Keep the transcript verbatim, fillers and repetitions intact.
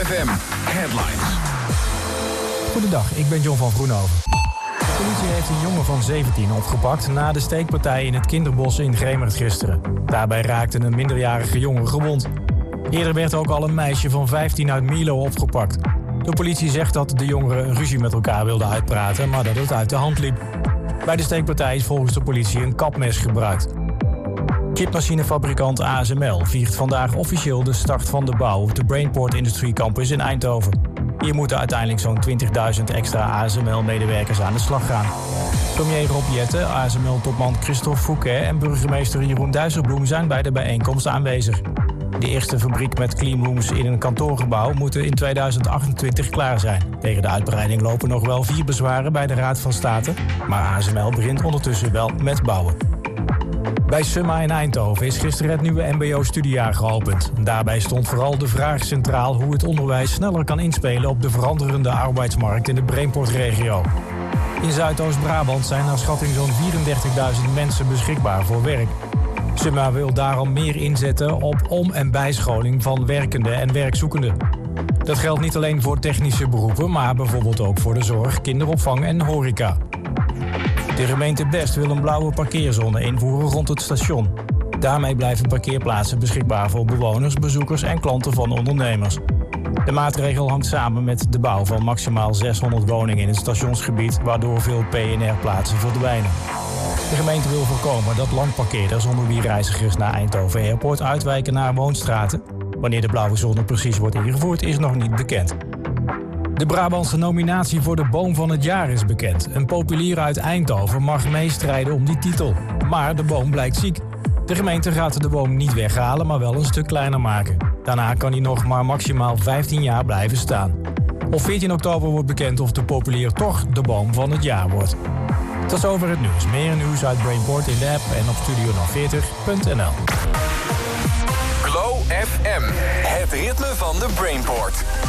F M Headlines. Goedendag, ik ben John van Groenhoven. De politie heeft een jongen van zeventien opgepakt na de steekpartij in het kinderbos in Gremert gisteren. Daarbij raakte een minderjarige jongen gewond. Eerder werd ook al een meisje van vijftien uit Milo opgepakt. De politie zegt dat de jongeren een ruzie met elkaar wilden uitpraten, maar dat het uit de hand liep. Bij de steekpartij is volgens de politie een kapmes gebruikt. Chipmachinefabrikant A S M L viert vandaag officieel de start van de bouw op de Brainport Industrie Campus in Eindhoven. Hier moeten uiteindelijk zo'n twintigduizend extra A S M L-medewerkers aan de slag gaan. Premier Rob Jetten, A S M L-topman Christophe Fouquet en burgemeester Jeroen Dijsselbloem zijn bij de bijeenkomst aanwezig. De eerste fabriek met cleanrooms in een kantoorgebouw moeten in tweeduizend achtentwintig klaar zijn. Tegen de uitbreiding lopen nog wel vier bezwaren bij de Raad van State, maar A S M L begint ondertussen wel met bouwen. Bij Summa in Eindhoven is gisteren het nieuwe M B O-studiejaar geopend. Daarbij stond vooral de vraag centraal hoe het onderwijs sneller kan inspelen op de veranderende arbeidsmarkt in de Brainport-regio. In Zuidoost-Brabant zijn naar schatting zo'n vierendertigduizend mensen beschikbaar voor werk. Summa wil daarom meer inzetten op om- en bijscholing van werkenden en werkzoekenden. Dat geldt niet alleen voor technische beroepen, maar bijvoorbeeld ook voor de zorg, kinderopvang en horeca. De gemeente Best wil een blauwe parkeerzone invoeren rond het station. Daarmee blijven parkeerplaatsen beschikbaar voor bewoners, bezoekers en klanten van ondernemers. De maatregel hangt samen met de bouw van maximaal zeshonderd woningen in het stationsgebied, waardoor veel P en R-plaatsen verdwijnen. De gemeente wil voorkomen dat landparkeerders onder wie reizigers naar Eindhoven Airport uitwijken naar woonstraten. Wanneer de blauwe zone precies wordt ingevoerd is nog niet bekend. De Brabantse nominatie voor de Boom van het Jaar is bekend. Een populier uit Eindhoven mag meestrijden om die titel. Maar de boom blijkt ziek. De gemeente gaat de boom niet weghalen, maar wel een stuk kleiner maken. Daarna kan hij nog maar maximaal vijftien jaar blijven staan. Op veertien oktober wordt bekend of de populier toch de Boom van het Jaar wordt. Tot zover het nieuws. Meer nieuws uit Brainport in de app en op studio nul veertig punt n l. Glow F M, het ritme van de Brainport.